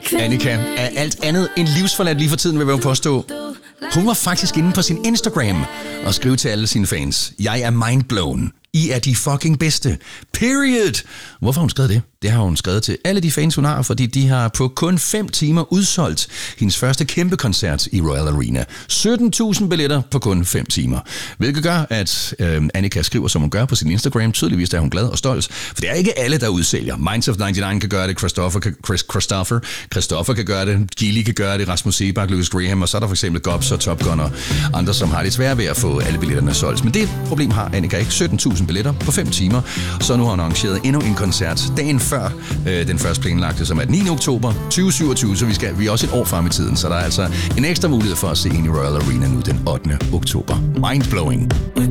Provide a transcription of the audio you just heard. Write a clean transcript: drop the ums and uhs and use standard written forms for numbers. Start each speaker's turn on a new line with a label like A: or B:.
A: Annika er alt andet end livsforladt lige for tiden, vil jeg påstå. Hun var faktisk inde på sin Instagram og skrev til alle sine fans: "Jeg er mindblown. I er de fucking bedste. Period." Hvorfor har hun skrevet det? Det har hun skrevet til alle de fans, hun har, fordi de har på kun 5 timer udsolgt hendes første kæmpe koncert i Royal Arena. 17.000 billetter på kun 5 timer. Hvilket gør, at Annika skriver, som hun gør på sin Instagram. Tydeligvis er hun glad og stolt, for det er ikke alle, der udsælger. Minds of 99 kan gøre det, Christoffer kan gøre det, Gilly kan gøre det, Rasmus Sebak, Louis Graham, og så er der for eksempel Gobs og Top Gun og andre, som har lidt svært ved at få alle billetterne solgt. Men det problem har Annika ikke. 17.000 billetter på 5 timer. Så nu har hun arrangeret endnu en koncert dagen før den først planlagte, som er den 9. oktober 2027, så vi er også et år frem i tiden, så der er altså en ekstra mulighed for at se hende i Royal Arena nu den 8. oktober. Mindblowing.